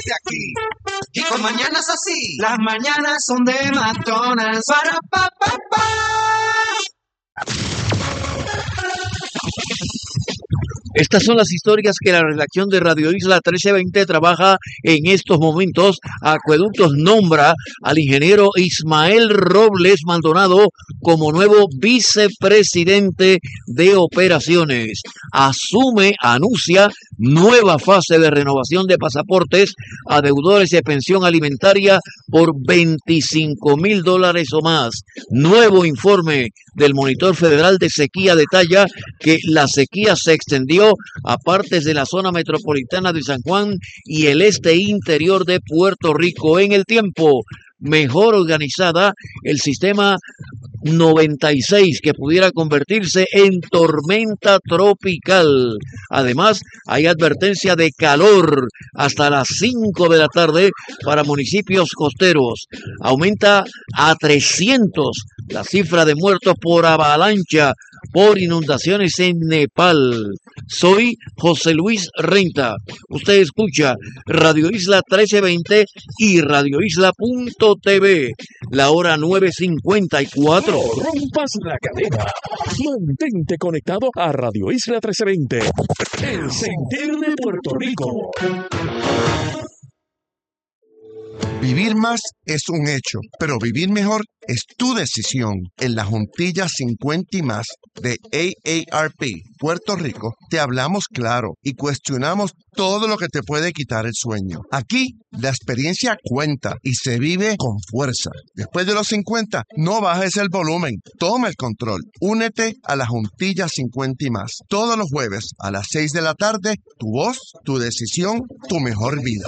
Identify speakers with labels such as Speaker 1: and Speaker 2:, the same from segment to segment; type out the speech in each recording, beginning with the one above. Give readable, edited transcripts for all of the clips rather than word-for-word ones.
Speaker 1: de aquí. Y con mañanas así, las mañanas son de McDonald's. Para pa pa pa.
Speaker 2: Estas son las historias que la redacción de Radio Isla 1320 trabaja en estos momentos. Acueductos nombra al ingeniero Ismael Robles Maldonado como nuevo vicepresidente de operaciones. Anuncia nueva fase de renovación de pasaportes a deudores de pensión alimentaria por $25,000 o más. Nuevo informe del Monitor Federal de Sequía detalla que la sequía se extendió a partes de la zona metropolitana de San Juan y el este interior de Puerto Rico. En el tiempo mejor organizada, el sistema 96 que pudiera convertirse en tormenta tropical. Además, hay advertencia de calor hasta las 5 de la tarde para municipios costeros. Aumenta a 300 la cifra de muertos por avalancha por inundaciones en Nepal. Soy José Luis Renta. Usted escucha Radio Isla 1320 y radioisla.tv. La hora 9:54.
Speaker 3: No rompas la cadena. Mantente conectado a Radio Isla 1320. El sentir de Puerto Rico.
Speaker 4: Vivir más es un hecho, pero vivir mejor es tu decisión. En la Juntilla 50 y más de AARP Puerto Rico, te hablamos claro y cuestionamos todo lo que te puede quitar el sueño. Aquí, la experiencia cuenta y se vive con fuerza. Después de los 50, no bajes el volumen, toma el control. Únete a la Juntilla 50 y más. Todos los jueves a las 6 de la tarde, tu voz, tu decisión, tu mejor vida.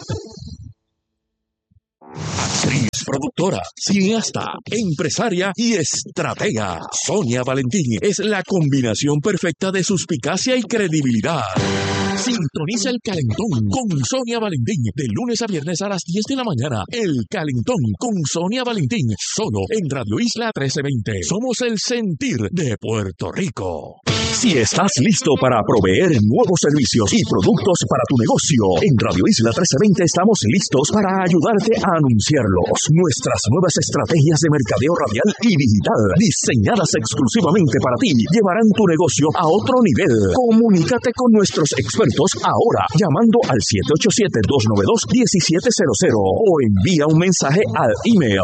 Speaker 3: Actriz, productora, cineasta, empresaria y estratega. Sonia Valentín es la combinación perfecta de suspicacia y credibilidad. Sintoniza El Calentón con Sonia Valentín de lunes a viernes a las 10 de la mañana. El Calentón con Sonia Valentín, solo en Radio Isla 1320. Somos el sentir de Puerto Rico. Si estás listo para proveer nuevos servicios y productos para tu negocio, en Radio Isla 1320 estamos listos para ayudarte a anunciarlos. Nuestras nuevas estrategias de mercadeo radial y digital, diseñadas exclusivamente para ti, llevarán tu negocio a otro nivel. Comunícate con nuestros expertos ahora, llamando al 787-292-1700 o envía un mensaje al email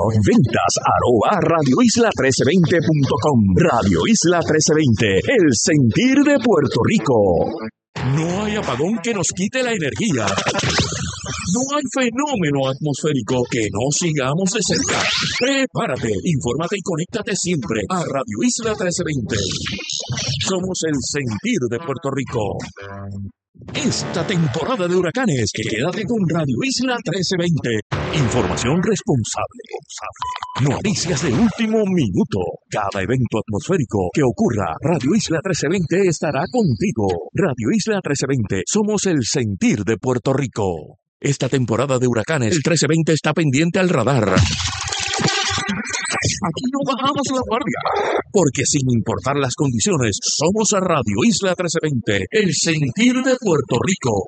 Speaker 3: ventas@radioisla1320.com. Radio Isla 1320, el sentir de Puerto Rico. No hay apagón que nos quite la energía. No hay fenómeno atmosférico que no sigamos de cerca. Prepárate, infórmate y conéctate siempre a Radio Isla 1320. Somos el sentir de Puerto Rico. Esta temporada de huracanes, quédate con Radio Isla 1320. Información responsable. Noticias de último minuto. Cada evento atmosférico que ocurra, Radio Isla 1320 estará contigo. Radio Isla 1320, somos el sentir de Puerto Rico. Esta temporada de huracanes, el 1320 está pendiente al radar. Aquí no bajamos la guardia, porque sin importar las condiciones, somos a Radio Isla 1320, el sentir de Puerto Rico.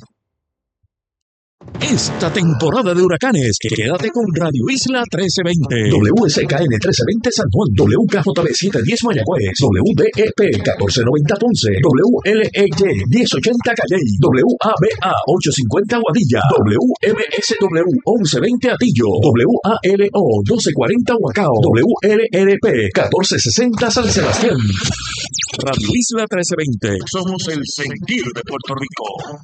Speaker 3: Esta temporada de huracanes, quédate con Radio Isla 1320. WSKN 1320 San Juan, WKJB 710 Mayagüez, WDEP 1490 Ponce, WLEY 1080 Calley, WABA 850 Guadilla, WMSW 1120 Atillo, WALO 1240 Huacao, WLRP 1460 San Sebastián. Radio Isla 1320, somos el sentir de Puerto Rico.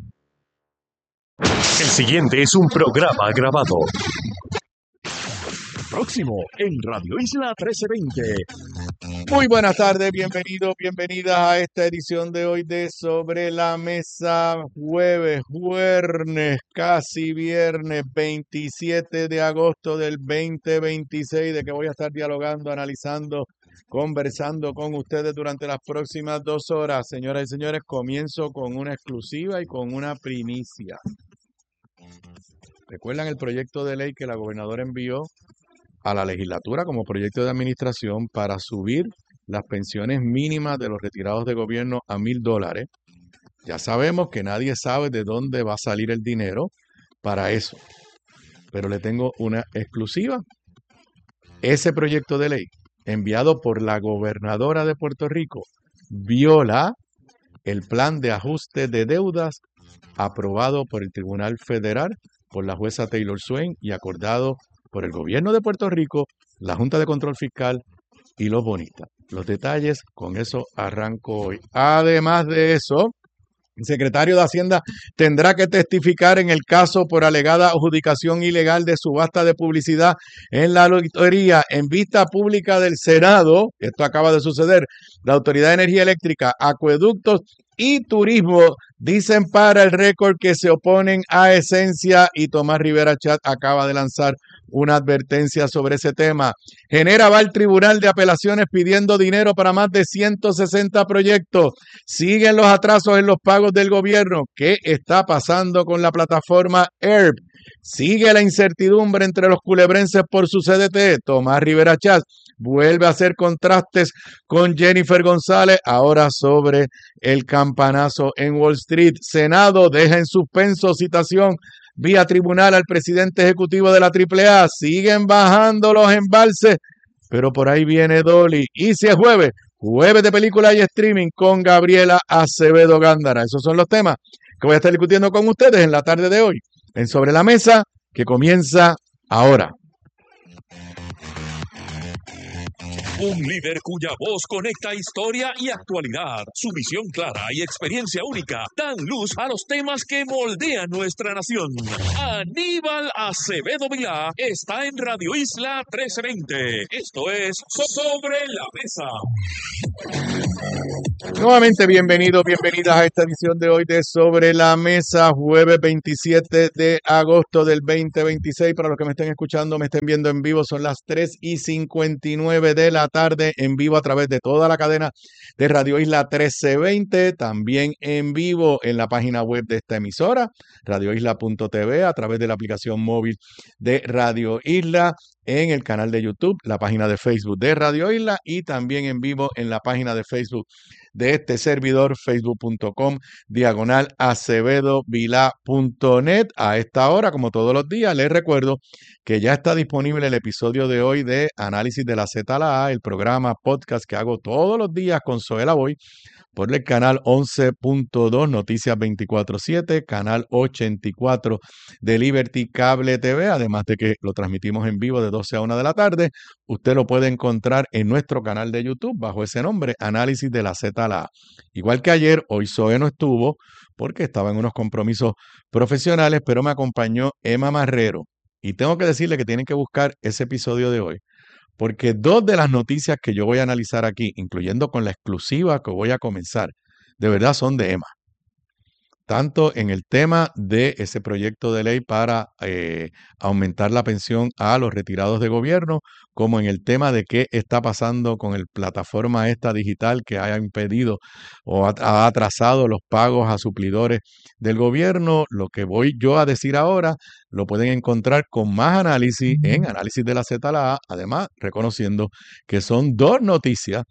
Speaker 3: El siguiente es un programa grabado. Próximo en Radio Isla 1320.
Speaker 5: Muy buenas tardes, bienvenidos, bienvenidas a esta edición de hoy de Sobre la Mesa, jueves, casi viernes 27 de agosto del 2026, de que voy a estar dialogando, analizando, conversando con ustedes durante las próximas 2 horas. Señoras y señores, comienzo con una exclusiva y con una primicia. ¿Recuerdan el proyecto de ley que la gobernadora envió a la legislatura como proyecto de administración para subir las pensiones mínimas de los retirados de gobierno a $1,000? Ya sabemos que nadie sabe de dónde va a salir el dinero, para eso. Pero le tengo una exclusiva. Ese proyecto de ley enviado por la gobernadora de Puerto Rico viola el plan de ajuste de deudas aprobado por el Tribunal Federal, por la jueza Taylor Swain y acordado por el gobierno de Puerto Rico, la Junta de Control Fiscal y los bonistas. Los detalles, con eso arranco hoy. Además de eso, el secretario de Hacienda tendrá que testificar en el caso por alegada adjudicación ilegal de subasta de publicidad en la auditoría en vista pública del Senado. Esto acaba de suceder. La Autoridad de Energía Eléctrica, Acueductos y Turismo dicen para el récord que se oponen a Esencia, y Tomás Rivera Chat acaba de lanzar una advertencia sobre ese tema. Genera va al Tribunal de Apelaciones pidiendo dinero para más de 160 proyectos. Siguen los atrasos en los pagos del gobierno. ¿Qué está pasando con la plataforma ERP? Sigue la incertidumbre entre los culebrenses por su CDT. Tomás Rivera Chat vuelve a hacer contrastes con Jennifer González, ahora sobre el campanazo en Wall Street. Senado deja en suspenso citación vía tribunal al presidente ejecutivo de la AAA. Siguen bajando los embalses, pero por ahí viene Dolly. Y si es jueves de película y streaming con Gabriela Acevedo Gándara. Esos son los temas que voy a estar discutiendo con ustedes en la tarde de hoy, en Sobre la Mesa, que comienza ahora.
Speaker 3: Un líder cuya voz conecta historia y actualidad. Su visión clara y experiencia única dan luz a los temas que moldean nuestra nación. Aníbal Acevedo Vilá está en Radio Isla 1320. Esto es Sobre la Mesa.
Speaker 5: Nuevamente bienvenidos, bienvenidas a esta edición de hoy de Sobre la Mesa, jueves 27 de agosto del 2026. Para los que me estén escuchando, me estén viendo en vivo, son las 3:59 de la tarde, en vivo a través de toda la cadena de Radio Isla 1320, también en vivo en la página web de esta emisora, radioisla.tv, a través de la aplicación móvil de Radio Isla, en el canal de YouTube, la página de Facebook de Radio Isla y también en vivo en la página de Facebook de este servidor, facebook.com/acevedovilá.net. A esta hora, como todos los días, les recuerdo que ya está disponible el episodio de hoy de Análisis de la Z a la A, el programa podcast que hago todos los días con Zoela Boy, por el canal 11.2 Noticias 24/7, canal 84 de Liberty Cable TV, además de que lo transmitimos en vivo de 12 a 1 de la tarde. Usted lo puede encontrar en nuestro canal de YouTube bajo ese nombre, Análisis de la Z a la A. Igual que ayer, hoy Zoe no estuvo porque estaba en unos compromisos profesionales, pero me acompañó Emma Marrero. Y tengo que decirle que tienen que buscar ese episodio de hoy, porque dos de las noticias que yo voy a analizar aquí, incluyendo con la exclusiva que voy a comenzar, de verdad son de Emma. Tanto en el tema de ese proyecto de ley para aumentar la pensión a los retirados de gobierno, como en el tema de qué está pasando con el plataforma esta digital que haya impedido o ha atrasado los pagos a suplidores del gobierno. Lo que voy yo a decir ahora lo pueden encontrar con más análisis en Análisis de la Z a la A, además reconociendo que son dos noticias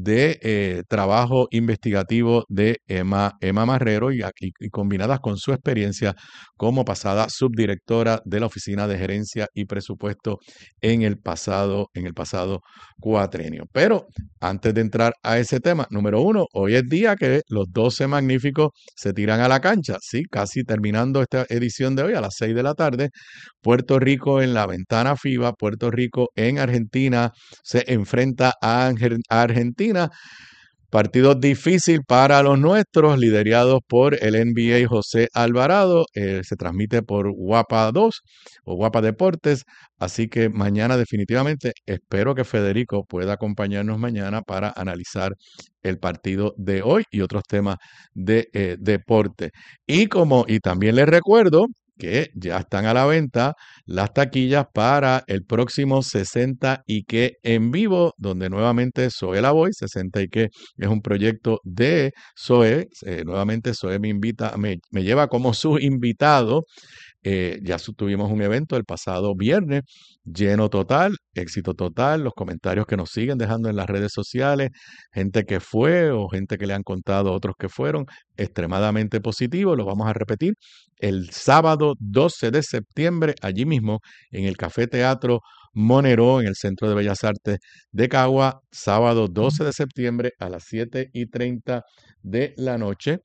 Speaker 5: de trabajo investigativo de Emma Marrero y combinadas con su experiencia como pasada subdirectora de la Oficina de Gerencia y Presupuesto en el pasado cuatrenio. Pero antes de entrar a ese tema, número uno, hoy es día que los 12 magníficos se tiran a la cancha. Sí, casi terminando esta edición de hoy a las 6 de la tarde. Puerto Rico en la ventana FIBA, Puerto Rico en Argentina se enfrenta a Argentina. Partido difícil para los nuestros, liderados por el NBA José Alvarado. Se transmite por Guapa 2 o Guapa Deportes. Así que mañana definitivamente espero que Federico pueda acompañarnos mañana para analizar el partido de hoy y otros temas de deporte. Y también les recuerdo que ya están a la venta las taquillas para el próximo 60 y que en vivo, donde nuevamente Zoela Boy, 60 y que es un proyecto de Zoe, nuevamente Zoe me lleva como su invitado Ya tuvimos un evento el pasado viernes, lleno total, éxito total, los comentarios que nos siguen dejando en las redes sociales, gente que fue o gente que le han contado a otros que fueron, extremadamente positivo. Lo vamos a repetir el sábado 12 de septiembre, allí mismo en el Café Teatro Monero, en el Centro de Bellas Artes de Cagua, sábado 12 de septiembre a las 7:30 de la noche.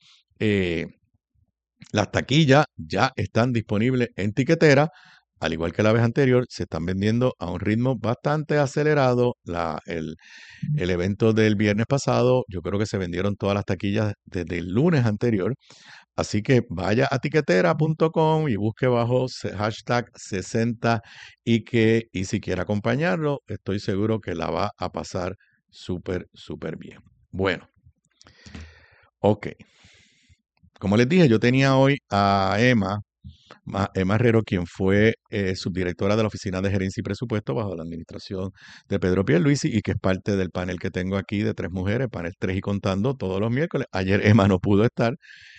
Speaker 5: Las taquillas ya están disponibles en tiquetera, al igual que la vez anterior, se están vendiendo a un ritmo bastante acelerado. El evento del viernes pasado, yo creo que se vendieron todas las taquillas desde el lunes anterior. Así que vaya a tiquetera.com y busque bajo hashtag 60 y si quiere acompañarlo, estoy seguro que la va a pasar súper, súper bien. Bueno, ok. Como les dije, yo tenía hoy a Emma Herrero, quien fue subdirectora de la Oficina de Gerencia y Presupuesto bajo la administración de Pedro Pierluisi y que es parte del panel que tengo aquí de 3 mujeres, panel 3 y contando, todos los miércoles. Ayer Emma no pudo estar.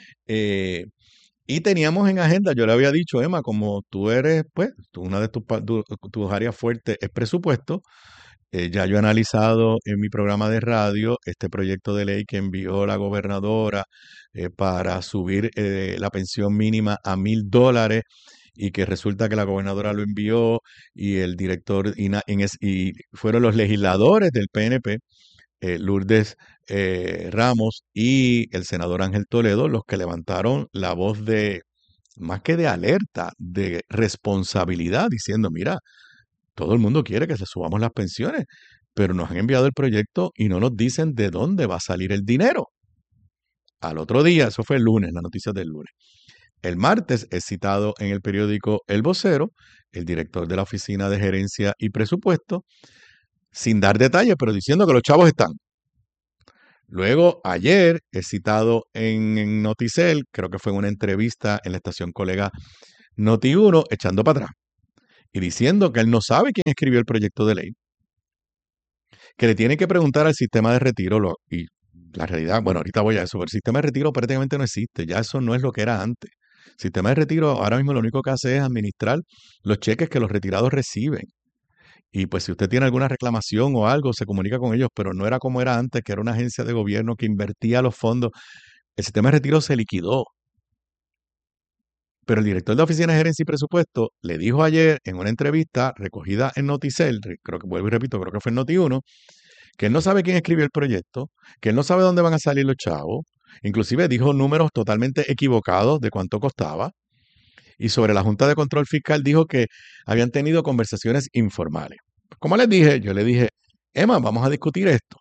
Speaker 5: Y teníamos en agenda, yo le había dicho, Emma, como tú eres, pues, una de tus áreas fuertes es presupuesto. Ya yo he analizado en mi programa de radio este proyecto de ley que envió la gobernadora para subir la pensión mínima a $1,000 y que resulta que la gobernadora lo envió y el director y fueron los legisladores del PNP, Lourdes Ramos y el senador Ángel Toledo, los que levantaron la voz más que de alerta, de responsabilidad, diciendo, mira, todo el mundo quiere que se subamos las pensiones, pero nos han enviado el proyecto y no nos dicen de dónde va a salir el dinero. Al otro día, eso fue el lunes, la noticia del lunes. El martes es citado en el periódico El Vocero, el director de la Oficina de Gerencia y Presupuesto, sin dar detalles, pero diciendo que los chavos están. Luego, ayer es citado en Noticel, creo que fue en una entrevista en la estación colega Noti1, echando para atrás y diciendo que él no sabe quién escribió el proyecto de ley, que le tiene que preguntar al sistema de retiro, y la realidad, bueno, ahorita voy a eso, pero el sistema de retiro prácticamente no existe, ya eso no es lo que era antes. El sistema de retiro ahora mismo lo único que hace es administrar los cheques que los retirados reciben. Y pues si usted tiene alguna reclamación o algo, se comunica con ellos, pero no era como era antes, que era una agencia de gobierno que invertía los fondos. El sistema de retiro se liquidó. Pero el director de la Oficina de Gerencia y Presupuesto le dijo ayer en una entrevista recogida en Noticel, creo que vuelvo y repito, creo que fue en Noti1, que él no sabe quién escribió el proyecto, que él no sabe dónde van a salir los chavos, inclusive dijo números totalmente equivocados de cuánto costaba, y sobre la Junta de Control Fiscal dijo que habían tenido conversaciones informales. Como les dije, yo le dije, Emma, vamos a discutir esto.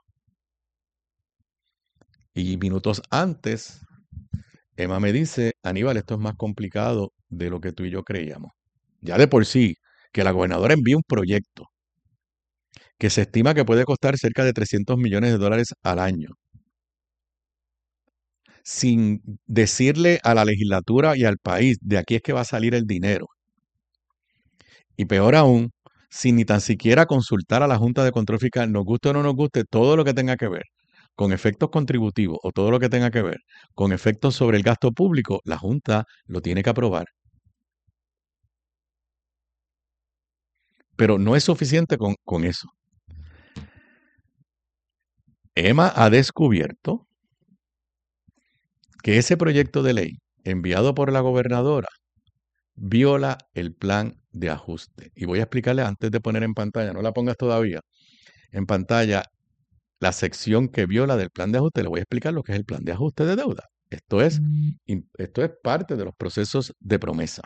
Speaker 5: Y minutos antes, Emma me dice, Aníbal, esto es más complicado de lo que tú y yo creíamos. Ya de por sí, que la gobernadora envíe un proyecto que se estima que puede costar cerca de $300 millones al año, sin decirle a la legislatura y al país, de aquí es que va a salir el dinero. Y peor aún, sin ni tan siquiera consultar a la Junta de Control Fiscal, nos guste o no nos guste, todo lo que tenga que ver con efectos contributivos o todo lo que tenga que ver con efectos sobre el gasto público, la Junta lo tiene que aprobar. Pero no es suficiente con eso. Emma ha descubierto que ese proyecto de ley enviado por la gobernadora viola el plan de ajuste. Y voy a explicarle antes de poner en pantalla, no la pongas todavía, en pantalla la sección que viola del plan de ajuste. Le voy a explicar lo que es el plan de ajuste de deuda. Esto es parte de los procesos de promesa.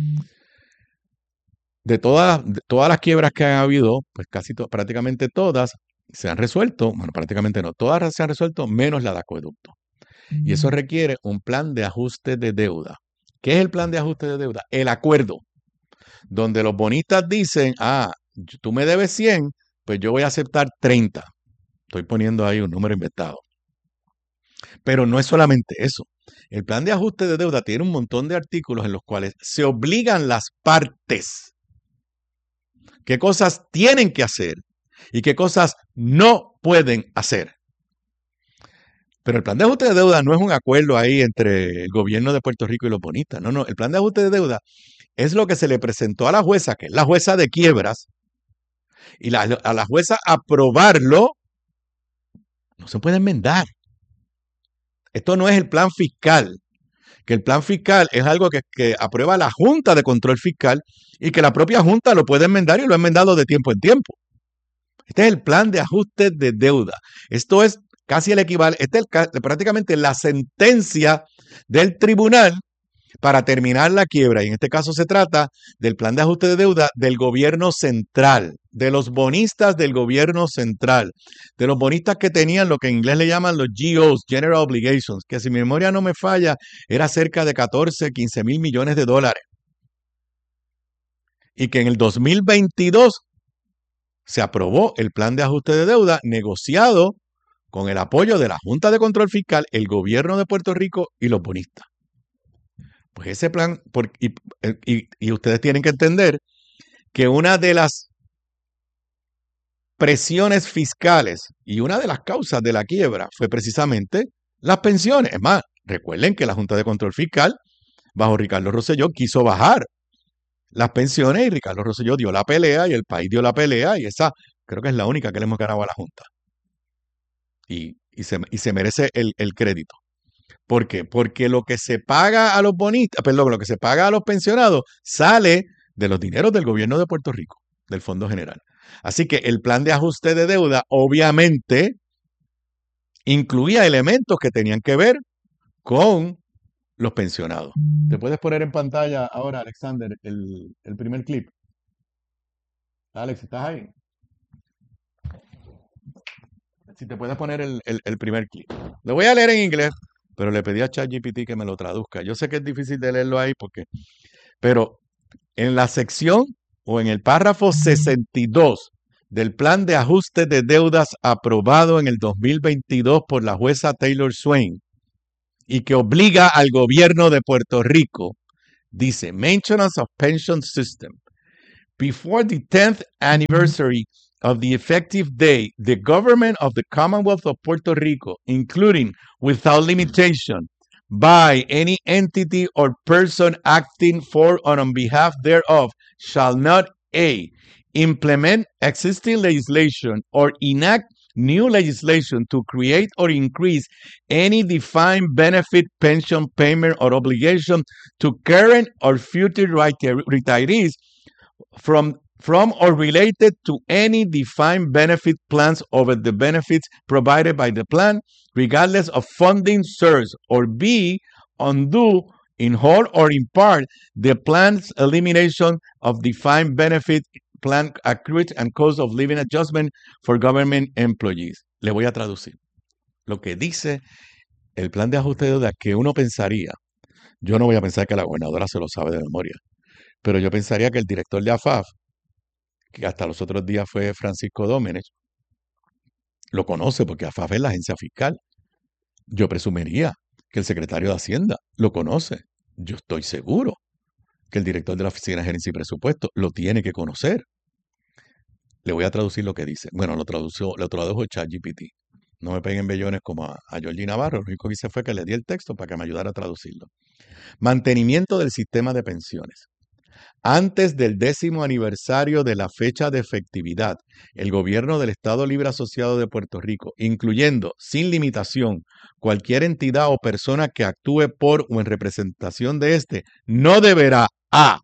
Speaker 5: De todas las quiebras que han habido, pues prácticamente todas se han resuelto, bueno, prácticamente no, todas se han resuelto menos la de acueducto. Y eso requiere un plan de ajuste de deuda. ¿Qué es el plan de ajuste de deuda? El acuerdo, donde los bonistas dicen, tú me debes 100, pues yo voy a aceptar 30. Estoy poniendo ahí un número inventado. Pero no es solamente eso. El plan de ajuste de deuda tiene un montón de artículos en los cuales se obligan las partes qué cosas tienen que hacer y qué cosas no pueden hacer. Pero el plan de ajuste de deuda no es un acuerdo ahí entre el gobierno de Puerto Rico y los bonistas. No, el plan de ajuste de deuda es lo que se le presentó a la jueza, que es la jueza de quiebras, y a la jueza aprobarlo, no se puede enmendar. Esto no es el plan fiscal, que el plan fiscal es algo que aprueba la Junta de Control Fiscal y que la propia Junta lo puede enmendar y lo ha enmendado de tiempo en tiempo. Este es el plan de ajuste de deuda. Esto es casi el equivalente, prácticamente la sentencia del tribunal para terminar la quiebra. Y en este caso se trata del plan de ajuste de deuda del gobierno central, de los bonistas del gobierno central, de los bonistas que tenían lo que en inglés le llaman los GOs, General Obligations, que si mi memoria no me falla, era cerca de 14, 15 mil millones de dólares. Y que en el 2022 se aprobó el plan de ajuste de deuda negociado con el apoyo de la Junta de Control Fiscal, el gobierno de Puerto Rico y los bonistas. Pues ese plan, y ustedes tienen que entender que una de las presiones fiscales y una de las causas de la quiebra fue precisamente las pensiones. Es más, recuerden que la Junta de Control Fiscal, bajo Ricardo Rosselló, quiso bajar las pensiones y Ricardo Rosselló dio la pelea y el país dio la pelea y esa creo que es la única que le hemos ganado a la Junta. Y se merece el crédito. ¿Por qué? Porque lo que se paga a los bonistas, perdón, lo que se paga a los pensionados sale de los dineros del gobierno de Puerto Rico, del Fondo General. Así que el plan de ajuste de deuda obviamente incluía elementos que tenían que ver con los pensionados. ¿Te puedes poner en pantalla ahora, Alexander, el primer clip? Alex, ¿estás ahí? Si te puedes poner el primer clip. Lo voy a leer en inglés, pero le pedí a ChatGPT que me lo traduzca. Yo sé que es difícil de leerlo ahí pero en la sección o en el párrafo 62 del plan de ajuste de deudas aprobado en el 2022 por la jueza Taylor Swain y que obliga al gobierno de Puerto Rico, dice, Maintenance of Pension System. Before the 10th anniversary of the effective day, the government of the Commonwealth of Puerto Rico, including without limitation, by any entity or person acting for or on behalf thereof, shall not A. Implement existing legislation or enact new legislation to create or increase any defined benefit, pension payment, or obligation to current or future retirees from or related to any defined benefit plans over the benefits provided by the plan, regardless of funding source, or B, undo in whole or in part the plan's elimination of defined benefit plan accrued and cost of living adjustment for government employees. Le voy a traducir. Lo que dice el plan de ajuste de deuda que uno pensaría, yo no voy a pensar que la gobernadora se lo sabe de memoria, pero yo pensaría que el director de AFAF, que hasta los otros días fue Francisco Dómenech, lo conoce porque AFAF es la agencia fiscal. Yo presumiría que el secretario de Hacienda lo conoce. Yo estoy seguro que el director de la Oficina de Gerencia y Presupuesto lo tiene que conocer. Le voy a traducir lo que dice. Bueno, lo tradujo ChatGPT. No me peguen bellones como a Georgie Navarro. Lo único que hice fue que le di el texto para que me ayudara a traducirlo. Mantenimiento del sistema de pensiones. Antes del 10º aniversario de la fecha de efectividad, el gobierno del Estado Libre Asociado de Puerto Rico, incluyendo, sin limitación, cualquier entidad o persona que actúe por o en representación de éste, no deberá a.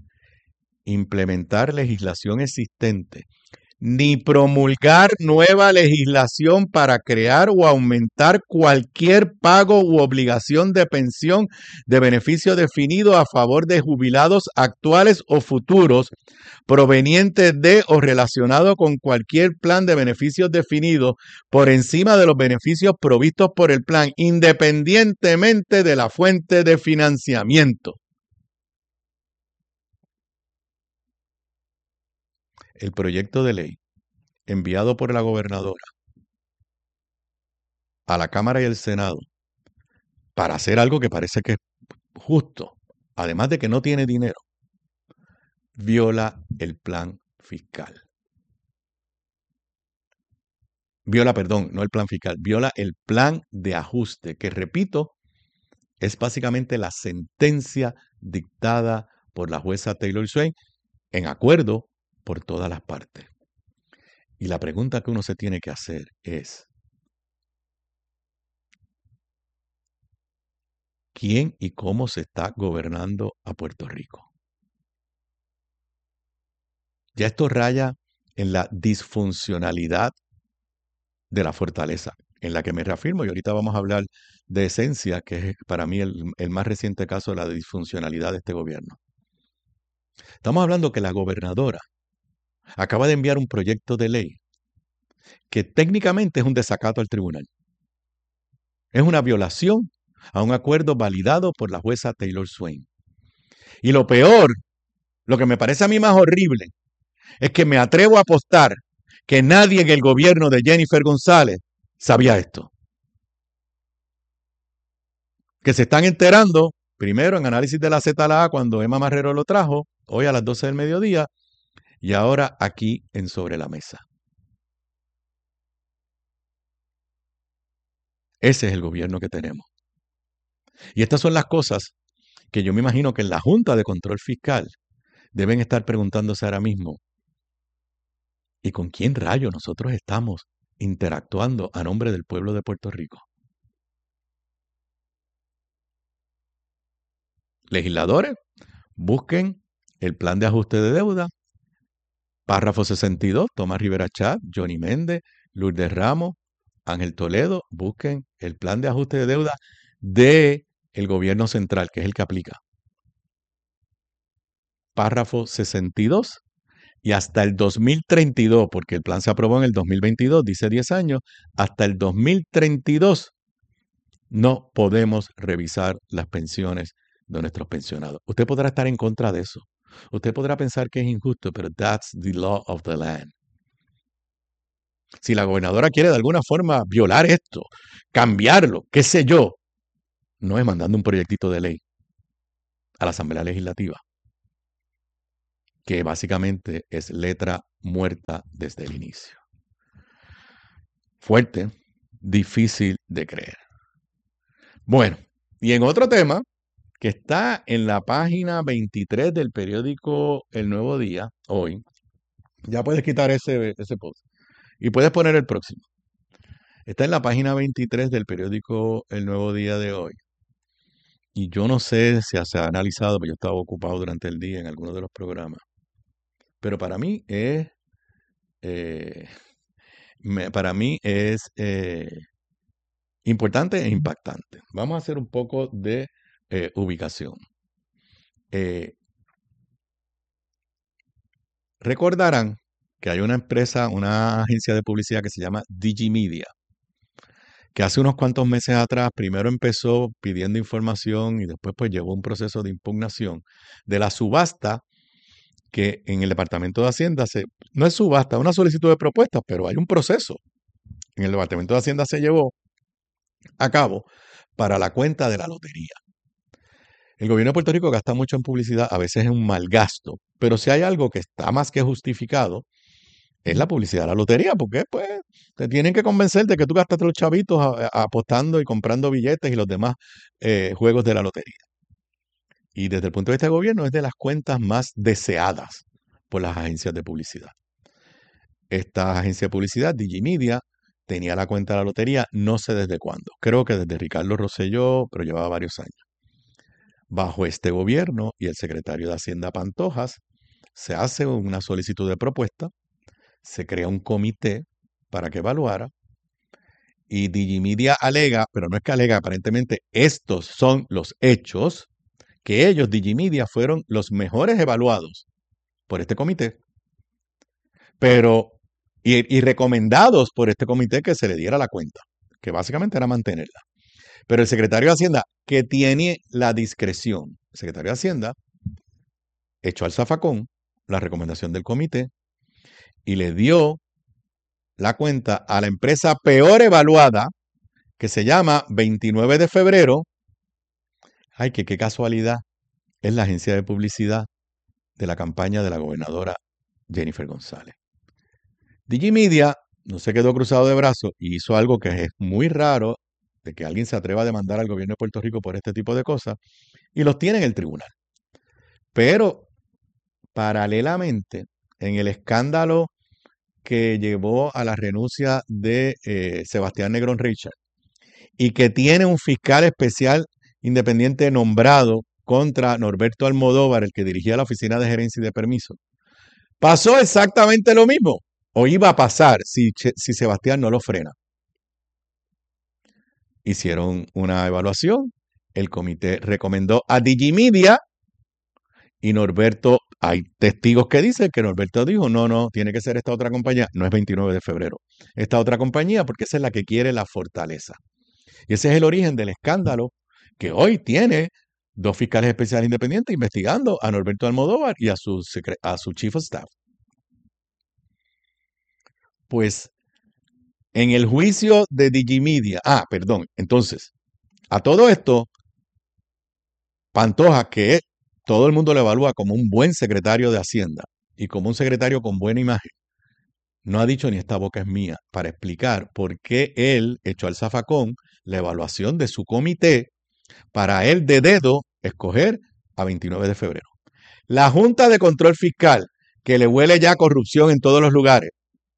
Speaker 5: Implementar legislación existente, ni promulgar nueva legislación para crear o aumentar cualquier pago u obligación de pensión de beneficio definido a favor de jubilados actuales o futuros provenientes de o relacionado con cualquier plan de beneficios definido por encima de los beneficios provistos por el plan, independientemente de la fuente de financiamiento. El proyecto de ley enviado por la gobernadora a la Cámara y el Senado para hacer algo que parece que es justo, además de que no tiene dinero, viola el plan fiscal. Viola el plan de ajuste, que repito, es básicamente la sentencia dictada por la jueza Taylor Swain en acuerdo por todas las partes. Y la pregunta que uno se tiene que hacer es, ¿quién y cómo se está gobernando a Puerto Rico? Ya esto raya en la disfuncionalidad de la fortaleza, en la que me reafirmo, y ahorita vamos a hablar de Esencia, que es para mí el más reciente caso de la disfuncionalidad de este gobierno. Estamos hablando que la gobernadora acaba de enviar un proyecto de ley que técnicamente es un desacato al tribunal. Es una violación a un acuerdo validado por la jueza Taylor Swain. Y lo peor, lo que me parece a mí más horrible, es que me atrevo a apostar que nadie en el gobierno de Jennifer González sabía esto. Que se están enterando, primero en análisis de la ZLA cuando Emma Marrero lo trajo, hoy a las 12 del mediodía, y ahora aquí en Sobre la Mesa. Ese es el gobierno que tenemos. Y estas son las cosas que yo me imagino que en la Junta de Control Fiscal deben estar preguntándose ahora mismo. ¿Y con quién rayos nosotros estamos interactuando a nombre del pueblo de Puerto Rico? Legisladores, busquen el plan de ajuste de deuda, párrafo 62, Tomás Rivera Chat, Johnny Méndez, Lourdes Ramos, Ángel Toledo, busquen el plan de ajuste de deuda del gobierno central, que es el que aplica. Párrafo 62, y hasta el 2032, porque el plan se aprobó en el 2022, dice 10 años, hasta el 2032 no podemos revisar las pensiones de nuestros pensionados. Usted podrá estar en contra de eso. Usted podrá pensar que es injusto, pero that's the law of the land. Si la gobernadora quiere de alguna forma violar esto, cambiarlo, qué sé yo, no es mandando un proyectito de ley a la Asamblea Legislativa, que básicamente es letra muerta desde el inicio. Fuerte, difícil de creer. Bueno, y en otro tema que está en la página 23 del periódico El Nuevo Día, hoy, ya puedes quitar ese post y puedes poner el próximo. Está en la página 23 del periódico El Nuevo Día de hoy. Y yo no sé si se ha analizado, porque yo estaba ocupado durante el día en algunos de los programas. Pero para mí es importante e impactante. Vamos a hacer un poco de ubicación. Recordarán que hay una empresa, una agencia de publicidad que se llama Digimedia, que hace unos cuantos meses atrás primero empezó pidiendo información y después pues llevó un proceso de impugnación de la subasta que en el Departamento de Hacienda no es subasta, es una solicitud de propuestas, pero hay un proceso. En el Departamento de Hacienda se llevó a cabo para la cuenta de la lotería. El gobierno de Puerto Rico gasta mucho en publicidad, a veces es un mal gasto, pero si hay algo que está más que justificado, es la publicidad de la lotería, porque pues te tienen que convencer de que tú gastaste los chavitos apostando y comprando billetes y los demás juegos de la lotería. Y desde el punto de vista del gobierno es de las cuentas más deseadas por las agencias de publicidad. Esta agencia de publicidad, Digimedia, tenía la cuenta de la lotería no sé desde cuándo. Creo que desde Ricardo Rosselló, pero llevaba varios años. Bajo este gobierno y el secretario de Hacienda Pantojas, se hace una solicitud de propuesta, se crea un comité para que evaluara, y Digimedia alega, pero no es que alega, aparentemente estos son los hechos, que ellos, Digimedia, fueron los mejores evaluados por este comité, pero y recomendados por este comité que se le diera la cuenta, que básicamente era mantenerla. Pero el secretario de Hacienda, que tiene la discreción, el secretario de Hacienda echó al zafacón la recomendación del comité y le dio la cuenta a la empresa peor evaluada, que se llama 29 de febrero. Ay, qué casualidad. Es la agencia de publicidad de la campaña de la gobernadora Jennifer González. Digimedia no se quedó cruzado de brazos y hizo algo que es muy raro, de que alguien se atreva a demandar al gobierno de Puerto Rico por este tipo de cosas, y los tiene en el tribunal. Pero paralelamente, en el escándalo que llevó a la renuncia de Sebastián Negrón Richard y que tiene un fiscal especial independiente nombrado contra Norberto Almodóvar, el que dirigía la Oficina de Gerencia y de Permiso, pasó exactamente lo mismo, o iba a pasar si Sebastián no lo frena. Hicieron una evaluación, el comité recomendó a Digimedia y Norberto, hay testigos que dicen que Norberto dijo, no, tiene que ser esta otra compañía, no es 29 de febrero, esta otra compañía porque esa es la que quiere la fortaleza. Y ese es el origen del escándalo que hoy tiene 2 fiscales especiales independientes investigando a Norberto Almodóvar y a su chief of staff. Pues en el juicio de Digimedia, entonces, a todo esto, Pantoja, que todo el mundo lo evalúa como un buen secretario de Hacienda y como un secretario con buena imagen, no ha dicho ni esta boca es mía para explicar por qué él echó al zafacón la evaluación de su comité para él de dedo escoger a 29 de febrero. La Junta de Control Fiscal, que le huele ya corrupción en todos los lugares,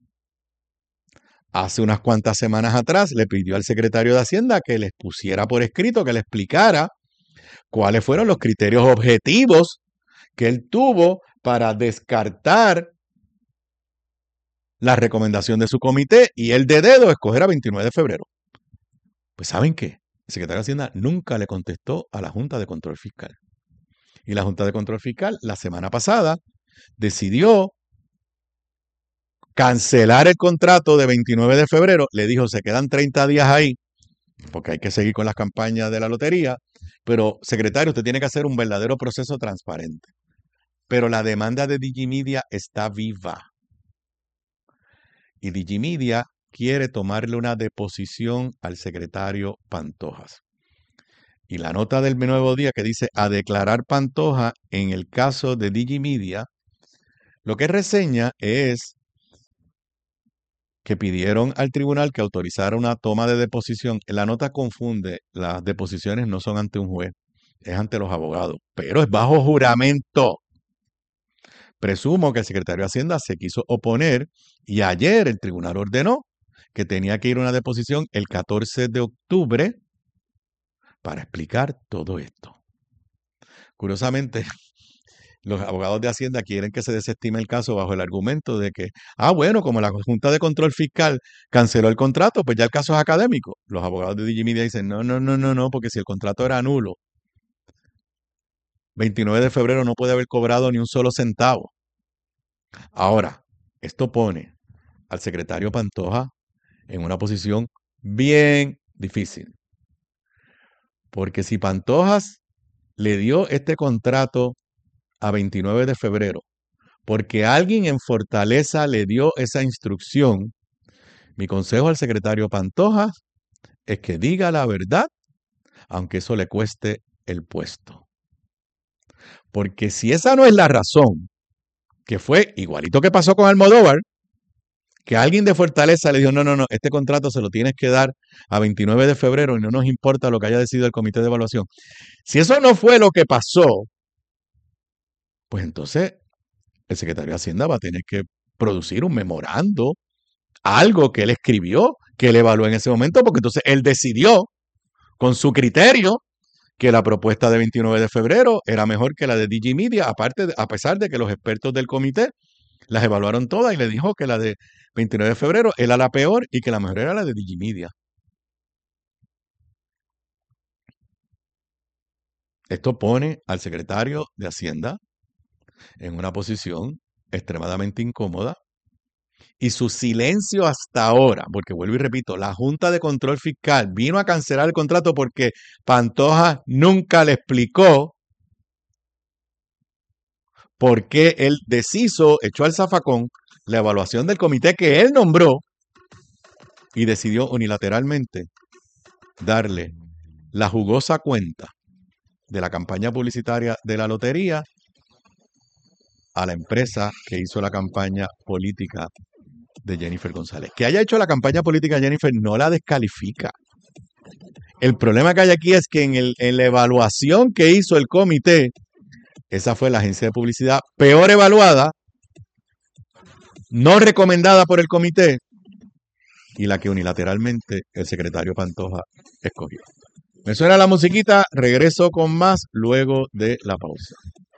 Speaker 5: hace unas cuantas semanas atrás le pidió al secretario de Hacienda que les pusiera por escrito, que le explicara cuáles fueron los criterios objetivos que él tuvo para descartar la recomendación de su comité y él de dedo escoger a 29 de febrero. Pues ¿saben qué? El secretario de Hacienda nunca le contestó a la Junta de Control Fiscal. Y la Junta de Control Fiscal la semana pasada decidió cancelar el contrato de 29 de febrero. Le dijo, se quedan 30 días ahí, porque hay que seguir con las campañas de la lotería. Pero, secretario, usted tiene que hacer un verdadero proceso transparente. Pero la demanda de Digimedia está viva. Y Digimedia quiere tomarle una deposición al secretario Pantojas. Y la nota del Nuevo Día que dice a declarar Pantoja en el caso de Digimedia, lo que reseña es que pidieron al tribunal que autorizara una toma de deposición. La nota confunde, las deposiciones no son ante un juez, es ante los abogados, pero es bajo juramento. Presumo que el secretario de Hacienda se quiso oponer y ayer el tribunal ordenó que tenía que ir a una deposición el 14 de octubre para explicar todo esto. Curiosamente, los abogados de Hacienda quieren que se desestime el caso bajo el argumento de que, bueno, como la Junta de Control Fiscal canceló el contrato, pues ya el caso es académico. Los abogados de Digimedia dicen, no, porque si el contrato era nulo, 29 de febrero no puede haber cobrado ni un solo centavo. Ahora, esto pone al secretario Pantoja en una posición bien difícil. Porque si Pantojas le dio este contrato a 29 de febrero, porque alguien en Fortaleza le dio esa instrucción, mi consejo al secretario Pantojas es que diga la verdad, aunque eso le cueste el puesto. Porque si esa no es la razón, que fue igualito que pasó con Almodóvar, que alguien de Fortaleza le dijo, no, este contrato se lo tienes que dar a 29 de febrero y no nos importa lo que haya decidido el comité de evaluación. Si eso no fue lo que pasó, pues entonces el secretario de Hacienda va a tener que producir un memorando, algo que él escribió, que él evaluó en ese momento, porque entonces él decidió con su criterio que la propuesta de 29 de febrero era mejor que la de Digimedia, a pesar de que los expertos del comité las evaluaron todas y le dijo que la de 29 de febrero era la peor y que la mejor era la de Digimedia. Esto pone al secretario de Hacienda en una posición extremadamente incómoda y su silencio hasta ahora, porque vuelvo y repito, la Junta de Control Fiscal vino a cancelar el contrato porque Pantoja nunca le explicó por qué él deshizo, echó al zafacón la evaluación del comité que él nombró y decidió unilateralmente darle la jugosa cuenta de la campaña publicitaria de la lotería a la empresa que hizo la campaña política de Jennifer González. Que haya hecho la campaña política de Jennifer no la descalifica. El problema que hay aquí es que en la evaluación que hizo el comité, Esa fue la agencia de publicidad peor evaluada, no recomendada por el comité y la que unilateralmente el secretario Pantoja escogió. Me suena la musiquita, regreso con más luego de la pausa.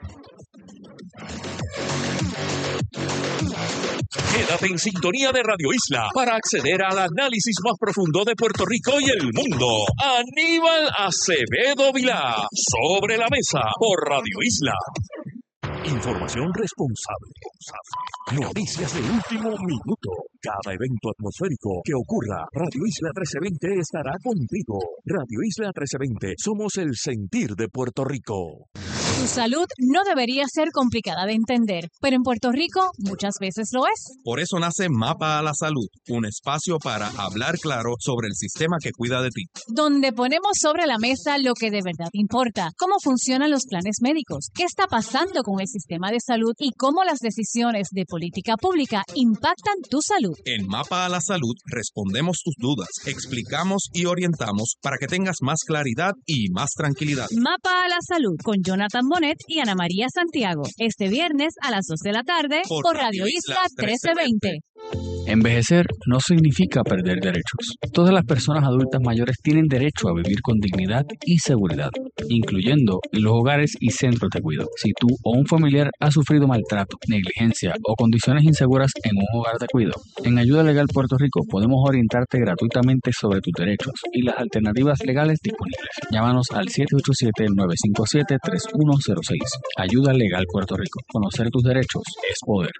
Speaker 3: Quédate en sintonía de Radio Isla para acceder al análisis más profundo de Puerto Rico y el mundo. Aníbal Acevedo Vilá, Sobre la Mesa, por Radio Isla. Información responsable. Noticias de último minuto. Cada evento atmosférico que ocurra, Radio Isla 1320 estará contigo. Radio Isla 1320, somos el sentir de Puerto Rico.
Speaker 6: Tu salud no debería ser complicada de entender, pero en Puerto Rico muchas veces lo es.
Speaker 7: Por eso nace Mapa a la Salud, un espacio para hablar claro sobre el sistema que cuida de ti.
Speaker 6: Donde ponemos sobre la mesa lo que de verdad importa, cómo funcionan los planes médicos, qué está pasando con el sistema de salud y cómo las decisiones de política pública impactan tu salud.
Speaker 7: En Mapa a la Salud respondemos tus dudas, explicamos y orientamos para que tengas más claridad y más tranquilidad.
Speaker 6: Mapa a la Salud con Jonathan Bonet y Ana María Santiago. Este viernes a las 2 de la tarde por Radio Isla 1320.
Speaker 8: Envejecer no significa perder derechos. Todas las personas adultas mayores tienen derecho a vivir con dignidad y seguridad, incluyendo en los hogares y centros de cuidado. Si tú o un familiar ha sufrido maltrato, negligencia o condiciones inseguras en un hogar de cuidado, en Ayuda Legal Puerto Rico podemos orientarte gratuitamente sobre tus derechos y las alternativas legales disponibles. Llámanos al 787-957-3106. Ayuda Legal Puerto Rico. Conocer tus derechos es poder.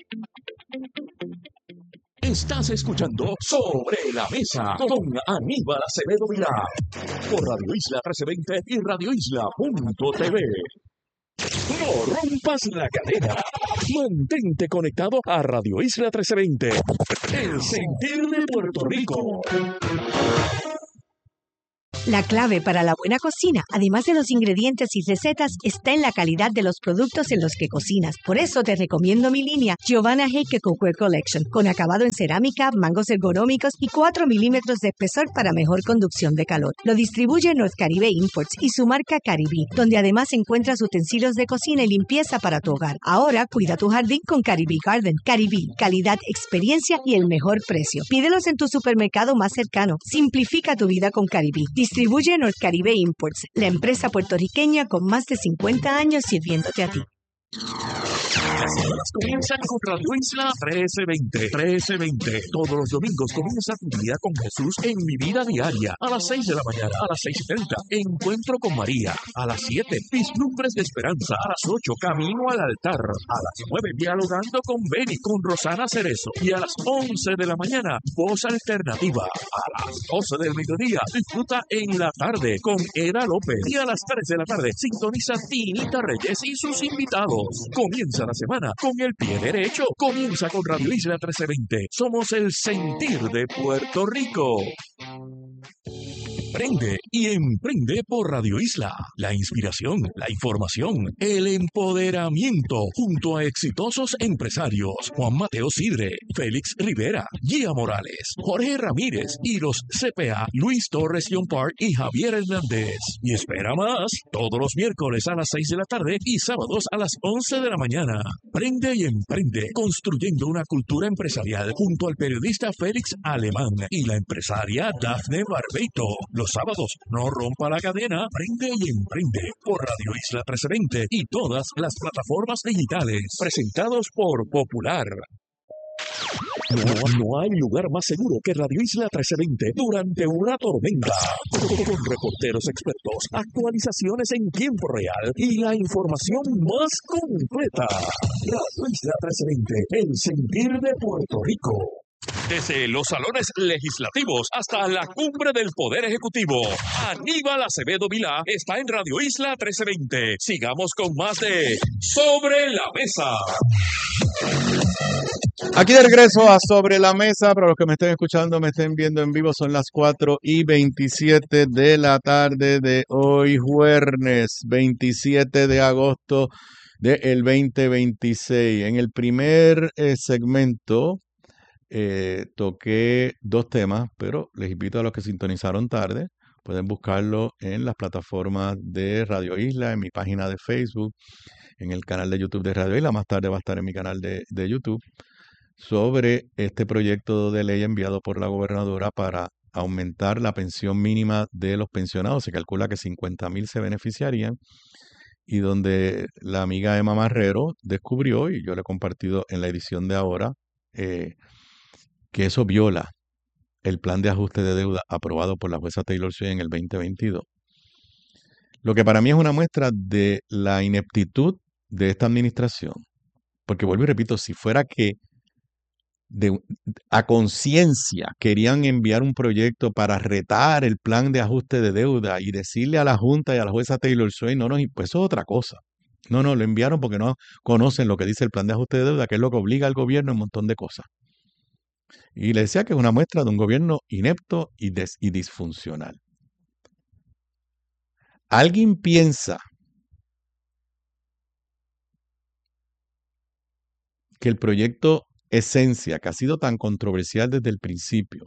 Speaker 3: Estás escuchando Sobre la Mesa con Aníbal Acevedo Vilá por Radio Isla 1320 y radioisla.tv. No rompas la cadena. Mantente conectado a Radio Isla 1320. El sentir de Puerto Rico.
Speaker 9: La clave para la buena cocina, además de los ingredientes y recetas, está en la calidad de los productos en los que cocinas. Por eso te recomiendo mi línea Giovanna Heike Cookware Collection, con acabado en cerámica, mangos ergonómicos y 4 milímetros de espesor para mejor conducción de calor. Lo distribuye North Caribe Imports y su marca Caribí, donde además encuentras utensilios de cocina y limpieza para tu hogar. Ahora cuida tu jardín con Caribí Garden. Caribí, calidad, experiencia y el mejor precio. Pídelos en tu supermercado más cercano. Simplifica tu vida con Caribí. Distribuye North Caribe Imports, la empresa puertorriqueña con más de 50 años sirviéndote a ti.
Speaker 3: Las horas comienzan con Radio Isla 1320. Todos los domingos comienza tu día con Jesús en Mi Vida Diaria. A las 6 de la mañana, a las 6:30, Encuentro con María. A las 7, Vislumbres de Esperanza. A las 8, Camino al Altar. A las 9, Dialogando con Beni, con Rosana Cerezo. Y a las 11 de la mañana, Voz Alternativa. A las 12 del mediodía, disfruta en la tarde con Eda López. Y a las 3 de la tarde, sintoniza Tinita Reyes y sus invitados. Comienza la semana con el pie derecho. Comienza con Radio Isla 1320. Somos el sentir de Puerto Rico. Prende y emprende por Radio Isla. La inspiración, la información, el empoderamiento, junto a exitosos empresarios Juan Mateo Sidre, Félix Rivera, Gia Morales, Jorge Ramírez y los CPA Luis Torres John Park y Javier Hernández. Y espera más, todos los miércoles a las 6 de la tarde y sábados a las 11 de la mañana. Prende y emprende, construyendo una cultura empresarial junto al periodista Félix Alemán y la empresaria Dafne Barbeito. Los sábados, no rompa la cadena, prende y emprende por Radio Isla 1320 y todas las plataformas digitales. Presentados por Popular. No hay lugar más seguro que Radio Isla 1320 durante una tormenta. Con reporteros expertos, actualizaciones en tiempo real y la información más completa. Radio Isla 1320, el sentir de Puerto Rico. Desde los salones legislativos hasta la cumbre del Poder Ejecutivo, Aníbal Acevedo Vilá está en Radio Isla 1320. Sigamos con más de Sobre la Mesa.
Speaker 5: Aquí de regreso a Sobre la Mesa. Para los que me estén escuchando, me estén viendo en vivo, son las 4:27 de la tarde de hoy, jueves 27 de agosto del 2026. En el primer segmento toqué dos temas, pero les invito a los que sintonizaron tarde Pueden buscarlo en las plataformas de Radio Isla, en mi página de Facebook, en el canal de YouTube de Radio Isla. Más tarde va a estar en mi canal de YouTube sobre este proyecto de ley enviado por la gobernadora para aumentar la pensión mínima de los pensionados. Se calcula que 50,000 se beneficiarían y donde la amiga Emma Marrero descubrió, y yo le he compartido en la edición de ahora, que eso viola el plan de ajuste de deuda aprobado por la jueza Taylor Swain en el 2022. Lo que para mí es una muestra de la ineptitud de esta administración. Porque vuelvo y repito, si fuera que a conciencia querían enviar un proyecto para retar el plan de ajuste de deuda y decirle a la Junta y a la jueza Taylor Swain, pues eso es otra cosa. No, lo enviaron porque no conocen lo que dice el plan de ajuste de deuda, que es lo que obliga al gobierno a un montón de cosas. Y le decía que es una muestra de un gobierno inepto y disfuncional. ¿Alguien piensa que el proyecto Esencia, que ha sido tan controversial desde el principio,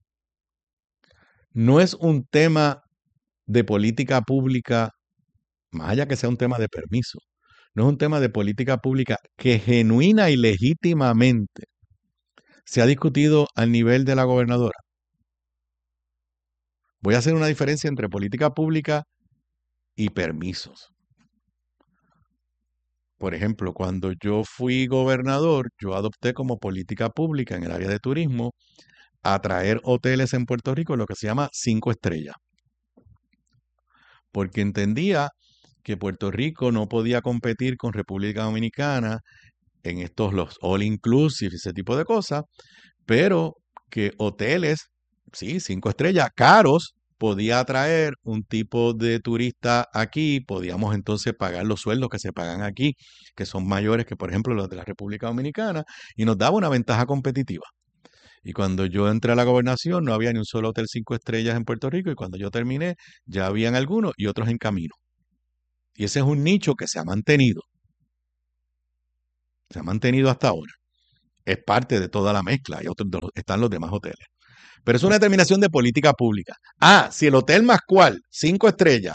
Speaker 5: no es un tema de política pública, más allá que sea un tema de permiso, no es un tema de política pública que genuina y legítimamente se ha discutido al nivel de la gobernadora? Voy a hacer una diferencia entre política pública y permisos. Por ejemplo, cuando yo fui gobernador, yo adopté como política pública en el área de turismo atraer hoteles en Puerto Rico, lo que se llama 5 estrellas. Porque entendía que Puerto Rico no podía competir con República Dominicana en los all inclusive, ese tipo de cosas, pero que hoteles, sí, 5 estrellas, caros, podía atraer un tipo de turista aquí, podíamos entonces pagar los sueldos que se pagan aquí, que son mayores que, por ejemplo, los de la República Dominicana, y nos daba una ventaja competitiva. Y cuando yo entré a la gobernación, no había ni un solo hotel 5 estrellas en Puerto Rico, y cuando yo terminé, ya habían algunos y otros en camino. Y ese es un nicho que se ha mantenido. Se ha mantenido hasta ahora. Es parte de toda la mezcla. Y están los demás hoteles. Pero es una determinación de política pública. Si el Hotel Mascual, 5 estrellas,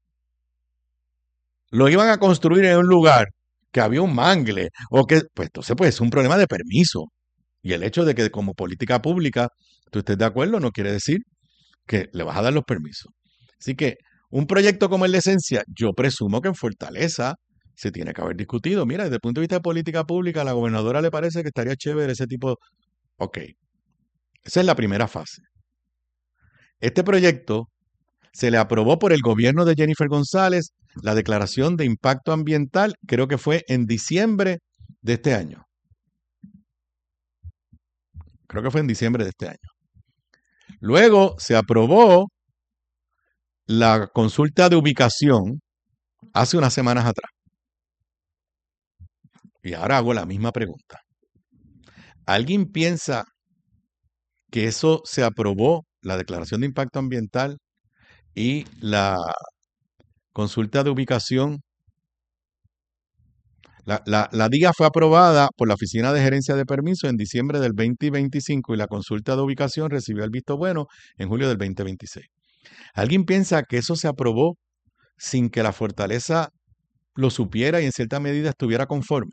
Speaker 5: lo iban a construir en un lugar que había un mangle, pues entonces pues es un problema de permiso. Y el hecho de que como política pública tú estés de acuerdo no quiere decir que le vas a dar los permisos. Así que un proyecto como el de Esencia, yo presumo que en Fortaleza se tiene que haber discutido. Mira, desde el punto de vista de política pública, a la gobernadora le parece que estaría chévere ese tipo. Ok, esa es la primera fase. Este proyecto se le aprobó por el gobierno de Jennifer González la declaración de impacto ambiental, creo que fue en diciembre de este año. Creo que fue en diciembre de este año. Luego se aprobó la consulta de ubicación hace unas semanas atrás. Y ahora hago la misma pregunta. ¿Alguien piensa que eso se aprobó, la declaración de impacto ambiental y la consulta de ubicación? La DIA fue aprobada por la Oficina de Gerencia de Permisos en diciembre del 2025 y la consulta de ubicación recibió el visto bueno en julio del 2026. ¿Alguien piensa que eso se aprobó sin que la Fortaleza lo supiera y en cierta medida estuviera conforme?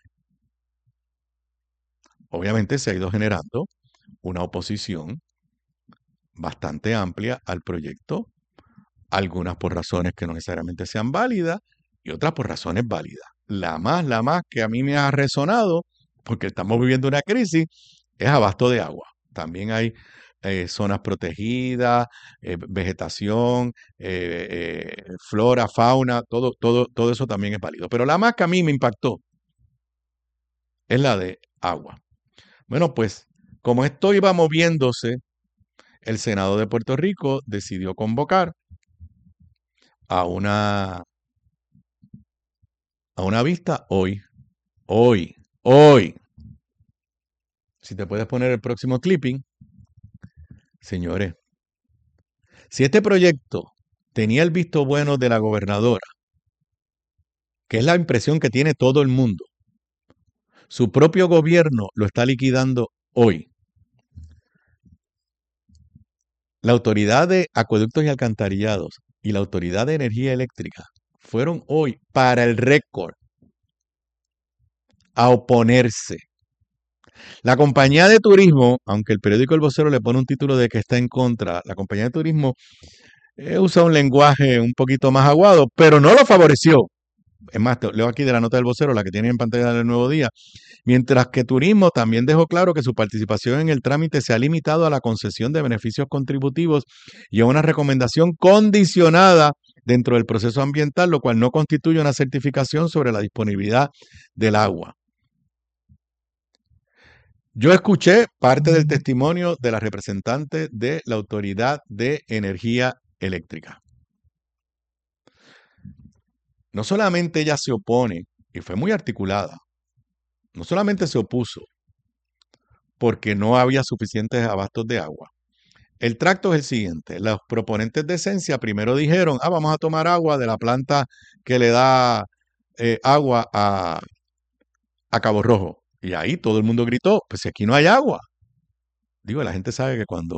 Speaker 5: Obviamente se ha ido generando una oposición bastante amplia al proyecto, algunas por razones que no necesariamente sean válidas y otras por razones válidas. La más que a mí me ha resonado, porque estamos viviendo una crisis, es abasto de agua. También hay zonas protegidas, vegetación, flora, fauna, todo eso también es válido. Pero la más que a mí me impactó es la de agua. Bueno, pues como esto iba moviéndose, el Senado de Puerto Rico decidió convocar a una vista hoy. Si te puedes poner el próximo clipping, señores, si este proyecto tenía el visto bueno de la gobernadora, que es la impresión que tiene todo el mundo, su propio gobierno lo está liquidando hoy. La Autoridad de Acueductos y Alcantarillados y la Autoridad de Energía Eléctrica fueron hoy para el récord a oponerse. La compañía de turismo, aunque el periódico El Vocero le pone un título de que está en contra, la compañía de turismo usa un lenguaje un poquito más aguado, pero no lo favoreció. Es más, leo aquí de la nota del Vocero, la que tiene en pantalla del Nuevo Día. Mientras que Turismo también dejó claro que su participación en el trámite se ha limitado a la concesión de beneficios contributivos y a una recomendación condicionada dentro del proceso ambiental, lo cual no constituye una certificación sobre la disponibilidad del agua. Yo escuché parte del testimonio de la representante de la Autoridad de Energía Eléctrica. No solamente ella se opone, y fue muy articulada, no solamente se opuso porque no había suficientes abastos de agua. El tracto es el siguiente. Los proponentes de Esencia primero dijeron, vamos a tomar agua de la planta que le da agua a Cabo Rojo. Y ahí todo el mundo gritó, pues si aquí no hay agua. Digo, la gente sabe que cuando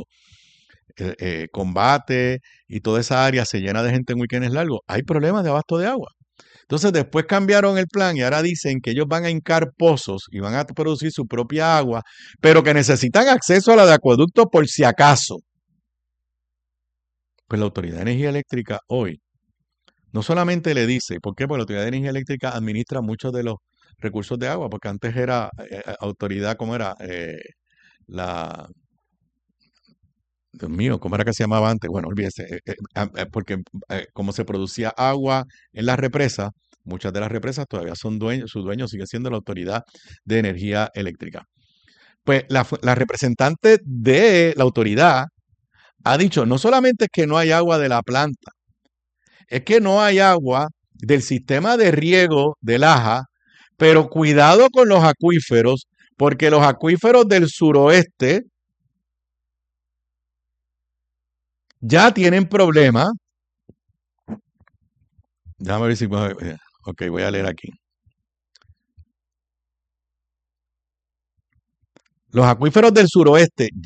Speaker 5: Combate y toda esa área se llena de gente en weekends largos, hay problemas de abasto de agua. Entonces después cambiaron el plan y ahora dicen que ellos van a hincar pozos y van a producir su propia agua, pero que necesitan acceso a la de acueducto por si acaso. Pues la Autoridad de Energía Eléctrica hoy no solamente le dice, ¿por qué? Porque la Autoridad de Energía Eléctrica administra muchos de los recursos de agua, porque antes era autoridad, ¿cómo era? Dios mío, ¿cómo era que se llamaba antes? Bueno, olvídese, porque como se producía agua en las represas, muchas de las represas todavía son dueños, su dueño sigue siendo la Autoridad de Energía Eléctrica. Pues la representante de la autoridad ha dicho, no solamente es que no hay agua de la planta, es que no hay agua del sistema de riego del Aja, pero cuidado con los acuíferos, porque los acuíferos del suroeste ya tienen problemas. Déjame ver si... Ok, voy a leer aquí. Los acuíferos del suroeste